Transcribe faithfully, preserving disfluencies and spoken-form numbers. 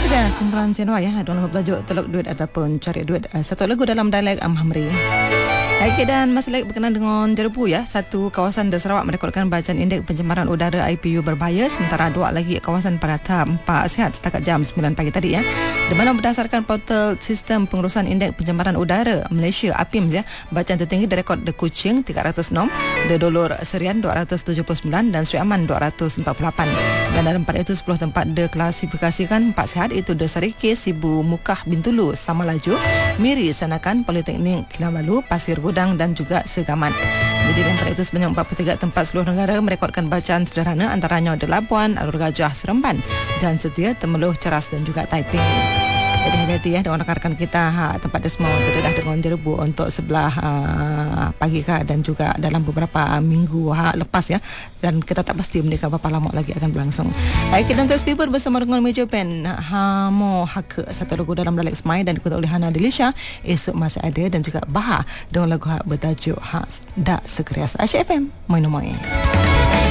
Itu dia kumpulan channel ya. Ada lagu tajuk teluk duit ataupun cari duit. Satu lagu dalam dialek Amhamri. Baik, dan masih lagi berkenaan dengan Jerebu ya. Satu kawasan di Sarawak merekodkan bacaan indeks pencemaran udara I P U berbahaya, sementara dua lagi kawasan Perata empat sihat setakat jam sembilan pagi tadi ya. Di mana berdasarkan portal sistem pengurusan indeks pencemaran udara Malaysia A P I M S ya, bacaan tertinggi direkod di Kuching tiga ratus enam, di Dolor Serian dua ratus tujuh puluh sembilan dan Sri Aman dua ratus empat puluh lapan. Dan dalam empat itu sepuluh tempat diklasifikasikan empat sihat, itu di Serikis, Sibu Mukah, Bintulu, Samalaju, Miri, Sanakan, Politeknik Kinabalu, Pasir Gudang dan juga Segaman. Jadi dalam empat itu sebanyak empat puluh tiga tempat seluruh negara merekodkan bacaan sederhana, antaranya di Labuan, Alur Gajah, Seremban dan Setia, Temeloh, Ceras dan juga Taiping. Jadi hati-hati ya dengan rakan-rakan kita ha, tempat desmau terdedah dengan Jerebu untuk sebelah uh, pagi kah dan juga dalam beberapa uh, minggu ha, lepas ya, dan kita tak pasti menikah berapa lama lagi akan berlangsung. Baik, dan terus people bersama dengan Meja Pen Hamo Hak, satu lagu dalam dialek Semai dan dikutuk oleh Hana Delisha. Esok masih ada dan juga Bahar dengan lagu hak bertajuk Hak Dak Sekerias Asyik F M Moin Moin.